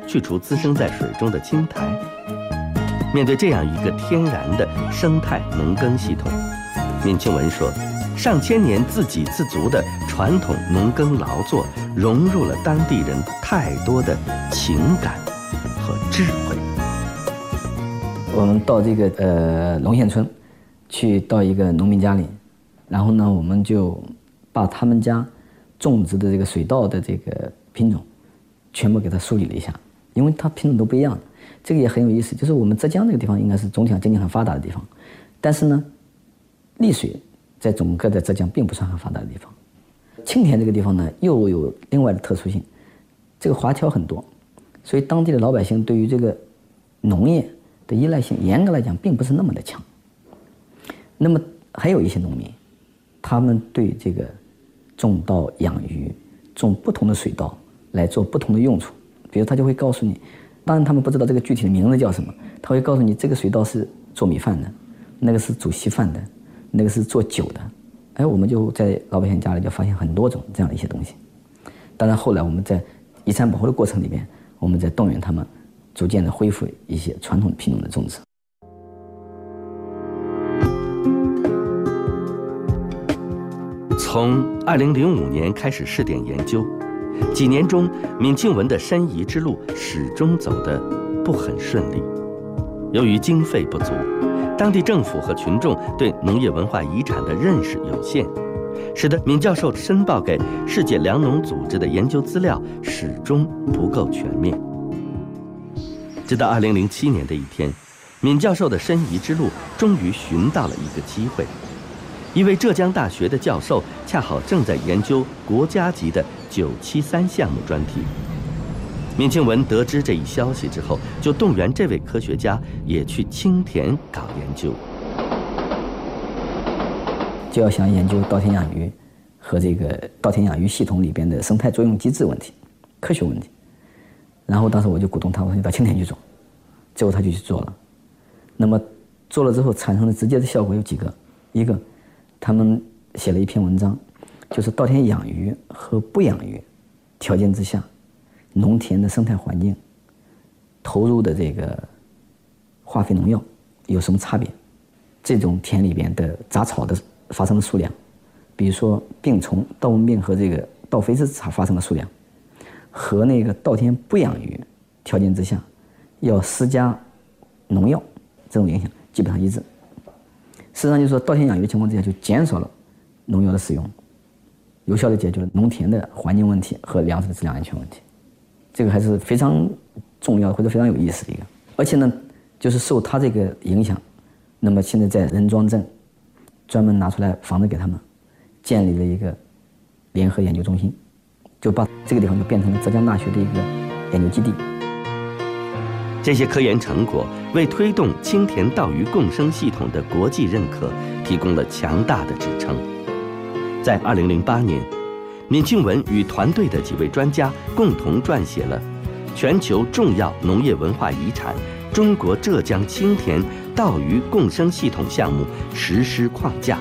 去除滋生在水中的青苔。面对这样一个天然的生态农耕系统，闵庆文说，上千年自给自足的传统农耕劳作融入了当地人太多的情感和智慧。 我们到这个龙县村去到一个农民家里，然后呢，我们就把他们家种植的这个水稻的这个品种全部给它梳理了一下，因为它品种都不一样的。这个也很有意思，就是我们浙江这个地方应该是总体上经济很发达的地方，但是呢，丽水在整个的浙江并不算很发达的地方。青田这个地方呢，又有另外的特殊性，这个华侨很多，所以当地的老百姓对于这个农业的依赖性，严格来讲并不是那么的强。那么还有一些农民，他们对这个种稻养鱼、种不同的水稻来做不同的用处，比如他就会告诉你，当然他们不知道这个具体的名字叫什么，他会告诉你这个水稻是做米饭的，那个是煮稀饭的，那个是做酒的。哎，我们就在老百姓家里就发现很多种这样的一些东西。当然后来我们在遗产保护的过程里面，我们在动员他们逐渐的恢复一些传统品种的种植。 从2005年开始试点研究，几年中，闵庆文的申遗之路始终走得不很顺利。由于经费不足，当地政府和群众对农业文化遗产的认识有限，使得闵教授申报给世界粮农组织的研究资料始终不够全面。直到2007年的一天，闵教授的申遗之路终于寻到了一个机会。一位浙江大学的教授恰好正在研究国家级的973项目专题。闵庆文得知这一消息之后，就动员这位科学家也去青田搞研究， 就要想研究稻田养鱼和这个稻田养鱼系统里边的生态作用机制问题、科学问题。然后当时我就鼓动他，我说你到青田去做，最后他就去做了。那么做了之后产生的直接的效果有几个，一个他们写了一篇文章，就是稻田养鱼和不养鱼条件之下，农田的生态环境投入的这个化肥农药有什么差别？这种田里边的杂草的发生的数量，比如说病虫、稻蚊病和这个稻肥子发生的数量，和那个稻田不养鱼条件之下要施加农药这种影响基本上一致。事实上就是说，稻田养鱼的情况之下就减少了农药的使用，有效地解决了农田的环境问题和粮食的质量安全问题。这个还是非常重要或者非常有意思的一个。而且呢，就是受他这个影响，那么现在在任庄镇专门拿出来房子给他们，建立了一个联合研究中心，就把这个地方就变成了浙江大学的一个研究基地。 这些科研成果为推动青田稻鱼共生系统的国际认可提供了强大的支撑。在2008年，闵庆文与团队的几位专家共同撰写了《全球重要农业文化遗产中国浙江青田稻鱼共生系统项目实施框架》。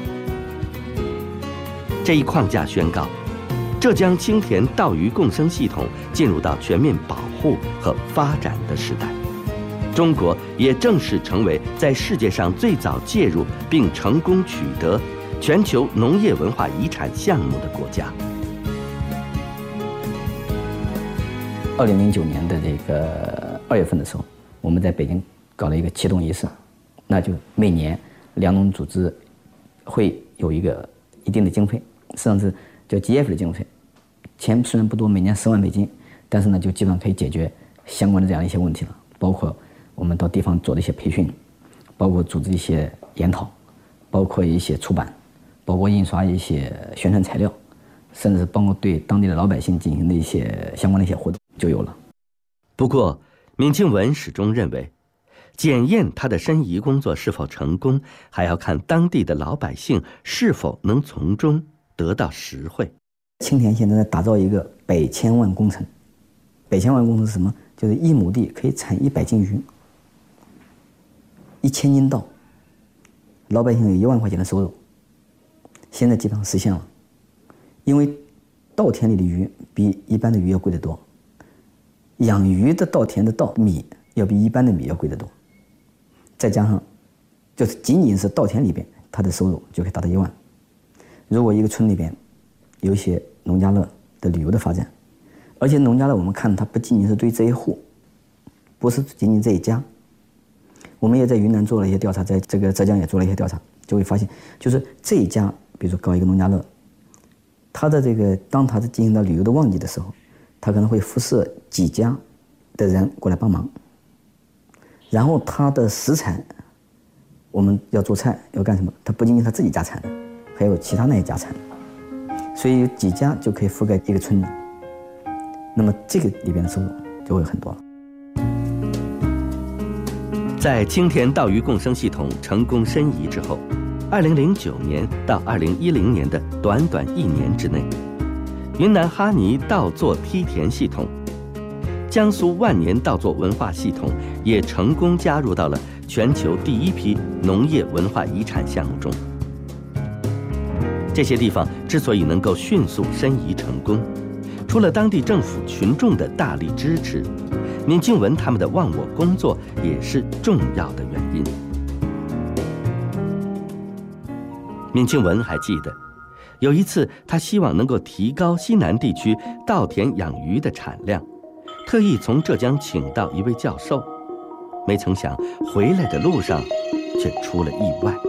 这一框架宣告，浙江青田稻鱼共生系统进入到全面保护和发展的时代。中国也正式成为在世界上最早介入并成功取得全球农业文化遗产项目的国家。 2009年的这个2月份的时候，我们在北京搞了一个启动仪式，那就每年粮农组织会有一个一定的经费，实际上是叫 GF 的经费，钱虽然不多，每年10万美金，但是呢，就基本上可以解决相关的这样一些问题了，包括我们到地方做的一些培训，包括组织一些研讨，包括一些出版，包括印刷一些宣传材料，甚至包括对当地的老百姓进行的一些相关的一些活动就有了。 不过，闵庆文始终认为，检验他的申遗工作是否成功，还要看当地的老百姓是否能从中得到实惠。 青田现在在打造一个100千万工程，100千万工程是什么？就是1亩地可以产100斤鱼，1000斤稻，老百姓有1万块钱的收入。现在基本上实现了，因为稻田里的鱼比一般的鱼要贵得多。 养鱼的稻田的米要比一般的米要贵得多，再加上就是仅仅是稻田里边，它的收入就可以达到1万。如果一个村里边有一些农家乐的旅游的发展，而且农家乐我们看它不仅仅是对这一户，不是仅仅这一家，我们也在云南做了一些调查，在这个浙江也做了一些调查，就会发现，就是这一家，比如说搞一个农家乐，他的这个当他进行到旅游的旺季的时候，他可能会辐射几家的人过来帮忙，然后他的食材，我们要做菜要干什么？他不仅仅他自己家产的，还有其他那一家产的，所以有几家就可以覆盖一个村子，那么这个里边的收入就会很多了。 在青田稻鱼共生系统成功申遗之后，2009年到2010年的短短1年之内，云南哈尼稻作梯田系统、江苏万年稻作文化系统也成功加入到了全球第1批农业文化遗产项目中。这些地方之所以能够迅速申遗成功，除了当地政府群众的大力支持，闵庆文他们的忘我工作也是重要的原因。闵庆文还记得，有一次他希望能够提高西南地区稻田养鱼的产量，特意从浙江请到一位教授，没曾想回来的路上却出了意外。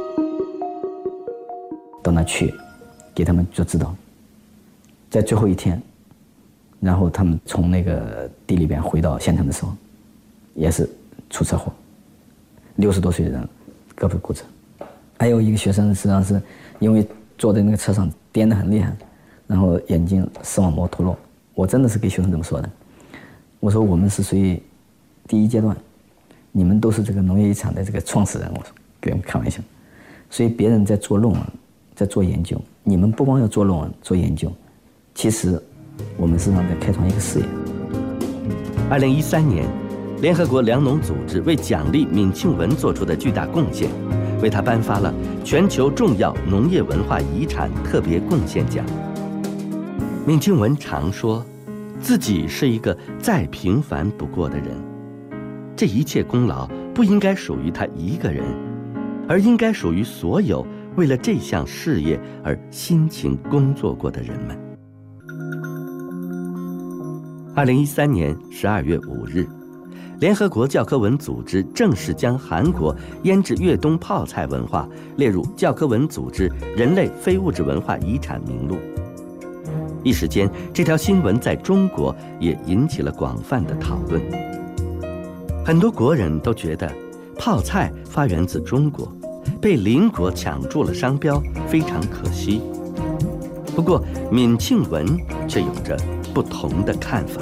到那去给他们做指导，在最后一天，然后他们从那个地里边回到县城的时候，也是出车祸，60多岁的人胳膊骨折。还有一个学生实际上是因为坐在那个车上颠得很厉害，然后眼睛视网膜脱落。我真的是给学生这么说的，我说我们是属于第1阶段，你们都是这个农业遗产的这个创始人，我说给我们开玩笑。所以别人在做论文，在做研究，你们不光要做论文做研究，其实我们实际上在开创一个事业。 2013年，联合国粮农组织为奖励闵庆文做出的巨大贡献，为他颁发了全球重要农业文化遗产特别贡献奖。闵庆文常说，自己是一个再平凡不过的人，这一切功劳不应该属于他一个人，而应该属于所有为了这项事业而辛勤工作过的人们。2013年12月5日，联合国教科文组织正式将韩国腌制越冬泡菜文化列入教科文组织人类非物质文化遗产名录。一时间，这条新闻在中国也引起了广泛的讨论。很多国人都觉得泡菜发源自中国，被邻国抢注了商标，非常可惜。不过闵庆文却有着不同的看法。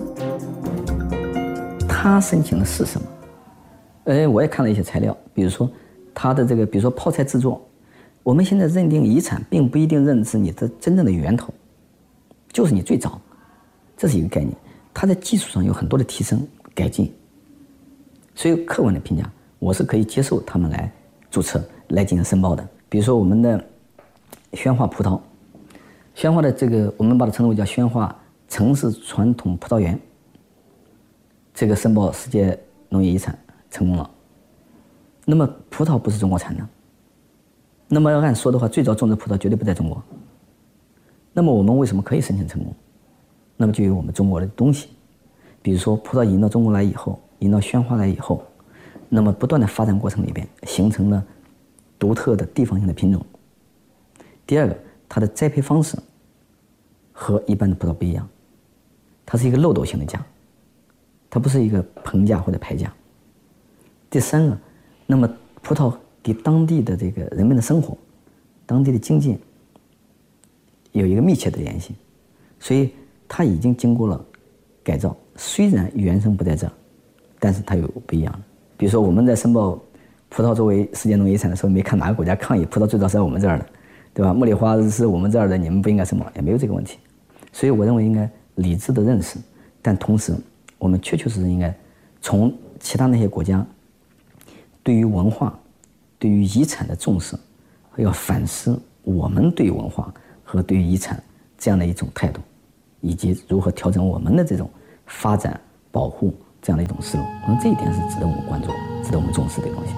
他申请的是什么？我也看了一些材料，比如说他的这个，比如说泡菜制作，我们现在认定遗产，并不一定认知你的真正的源头，就是你最早，这是一个概念。它在技术上有很多的提升改进，所以客观的评价，我是可以接受他们来注册来进行申报的。比如说我们的宣化葡萄，宣化的这个我们把它称为叫宣化城市传统葡萄园，这个申报世界农业遗产成功了。那么葡萄不是中国产的，那么要按说的话，最早种植葡萄绝对不在中国。那么我们为什么可以申请成功？那么就有我们中国的东西，比如说葡萄引到中国来以后，引到宣化来以后，那么不断的发展过程里边形成了独特的地方性的品种。第二个，它的栽培方式和一般的葡萄不一样，它是一个漏斗型的架，它不是一个棚架或者排架。第三个，那么葡萄给当地的这个人们的生活、当地的经济有一个密切的联系，所以它已经经过了改造。虽然原生不在这儿，但是它有不一样的。比如说我们在申报葡萄作为世界农业遗产的时候，没看哪个国家抗议葡萄最早是在我们这儿的，对吧？茉莉花是我们这儿的，你们不应该申报，也没有这个问题。所以我认为应该理智的认识，但同时我们确确实实应该从其他那些国家对于文化、对于遗产的重视，要反思我们对于文化和对于遗产这样的一种态度，以及如何调整我们的这种发展保护这样的一种思路。我说这一点是值得我们关注、值得我们重视的东西。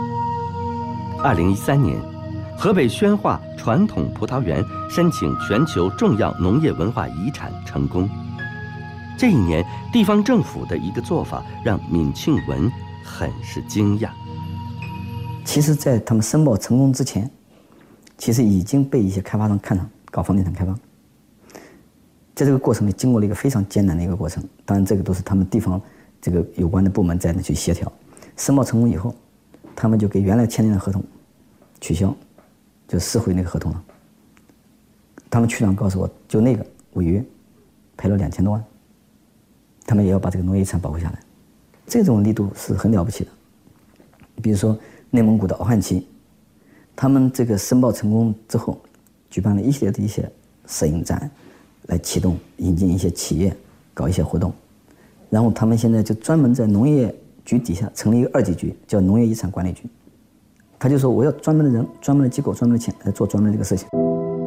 2013年，河北宣化传统葡萄园申请全球重要农业文化遗产成功。这一年，地方政府的一个做法让闵庆文很是惊讶。 其实，在他们申报成功之前，其实已经被一些开发商看上搞房地产开发。在这个过程里，经过了一个非常艰难的一个过程。当然，这个都是他们地方这个有关的部门在那去协调。申报成功以后，他们就给原来签订的合同取消，就撕毁那个合同了。他们区长告诉我，就那个违约，赔了2000多万。他们也要把这个农业遗产保护下来，这种力度是很了不起的。比如说内蒙古的敖汉旗，他们这个申报成功之后，举办了一系列的一些摄影展，来启动引进一些企业，搞一些活动。然后他们现在就专门在农业局底下成立一个2级局，叫农业遗产管理局。他就说我要专门的人、专门的机构、专门的钱来做专门的这个事情。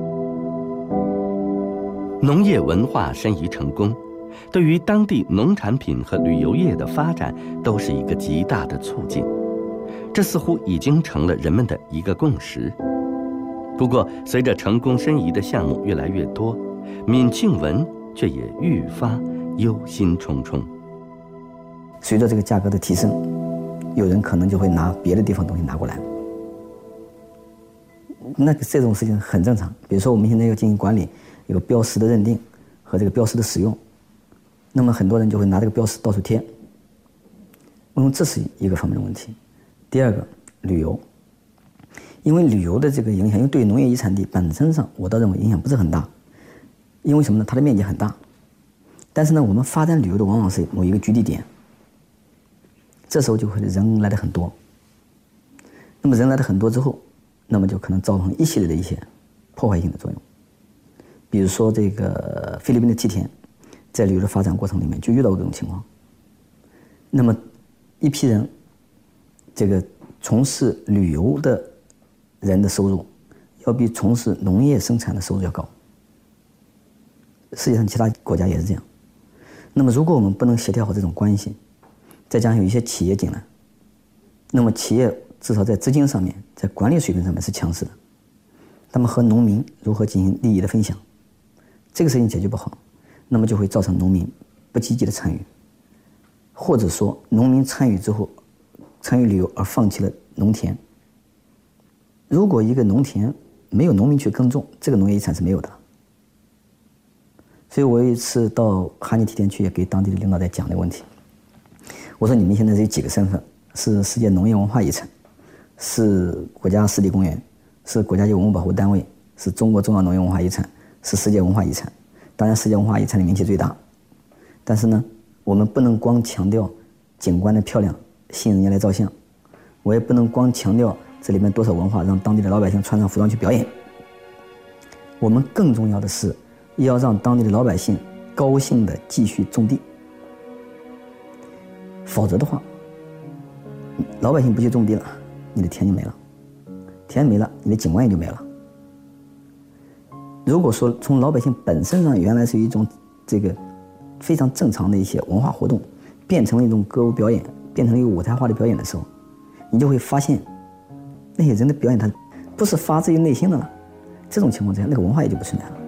农业文化申遗成功，对于当地农产品和旅游业的发展都是一个极大的促进，这似乎已经成了人们的一个共识。不过，随着成功申遗的项目越来越多，闵庆文却也愈发忧心忡忡。 随着这个价格的提升，有人可能就会拿别的地方东西拿过来，那这种事情很正常。比如说，我们现在要进行管理，有标识的认定和这个标识的使用。那么很多人就会拿这个标识到处贴，那么这是一个方面的问题。第二个，旅游，因为旅游的这个影响，因为对农业遗产地本身上，我倒认为影响不是很大。因为什么呢？它的面积很大，但是呢，我们发展旅游的往往是某一个居地点，这时候就会人来的很多。那么人来的很多之后，那么就可能造成一系列的一些破坏性的作用。比如说这个菲律宾的梯田，在旅游的发展过程里面就遇到过这种情况。那么一批人，这个从事旅游的人的收入，要比从事农业生产的收入要高。世界上其他国家也是这样。那么如果我们不能协调好这种关系，再加上有一些企业进来，那么企业至少在资金上面，在管理水平上面是强势的。他们和农民如何进行利益的分享，这个事情解决不好，那么就会造成农民不积极的参与，或者说农民参与之后，参与旅游而放弃了农田。如果一个农田没有农民去耕种，这个农业遗产是没有的。所以我有一次到哈尼梯田去，也给当地的领导在讲这个问题。我说你们现在有几个身份？是世界农业文化遗产，是国家湿地公园，是国家级文物保护单位，是中国重要农业文化遗产，是世界文化遗产。当然世界文化遗产的名气最大，但是呢，我们不能光强调景观的漂亮，吸引人家来照相，我也不能光强调这里面多少文化，让当地的老百姓穿上服装去表演。我们更重要的是要让当地的老百姓高兴地继续种地，否则的话，老百姓不去种地了，你的田就没了，田没了，你的景观也就没了。如果说从老百姓本身上原来是一种这个非常正常的一些文化活动，变成了一种歌舞表演，变成了一个舞台化的表演的时候，你就会发现那些人的表演它不是发自于内心的了。这种情况之下，那个文化也就不存在了。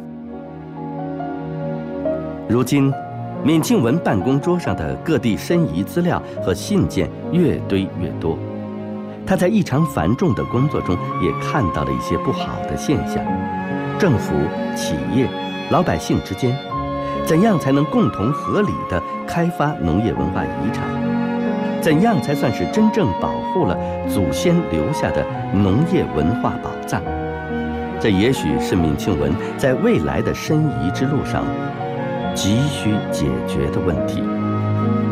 如今，闵庆文办公桌上的各地申遗资料和信件越堆越多。他在异常繁重的工作中，也看到了一些不好的现象：政府、企业、老百姓之间，怎样才能共同合理地开发农业文化遗产？怎样才算是真正保护了祖先留下的农业文化宝藏？这也许是闵庆文在未来的申遗之路上急需解决的问题。